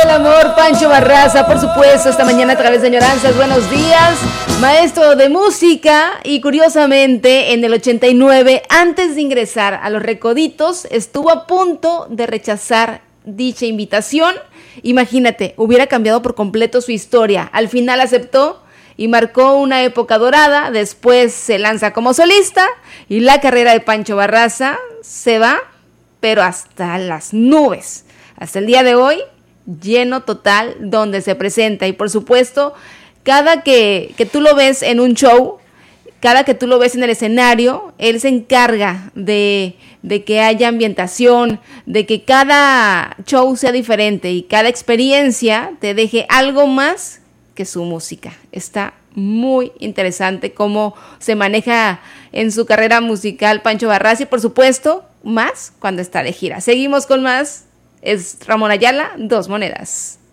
del amor, Pancho Barraza, por supuesto, esta mañana a través de Añoranzas. Buenos días, maestro de música. Y curiosamente, en el 89, antes de ingresar a Los Recoditos, estuvo a punto de rechazar dicha invitación. Imagínate, hubiera cambiado por completo su historia. Al final aceptó y marcó una época dorada. Después se lanza como solista y la carrera de Pancho Barraza se va, pero hasta las nubes. Hasta el día de hoy, lleno total donde se presenta. Y por supuesto, cada que tú lo ves en un show, cada que tú lo ves en el escenario, él se encarga de que haya ambientación, de que cada show sea diferente y cada experiencia te deje algo más que su música. Está muy interesante cómo se maneja en su carrera musical Pancho Barraza y por supuesto, más cuando está de gira. Seguimos con más. Es Ramón Ayala, Dos Monedas.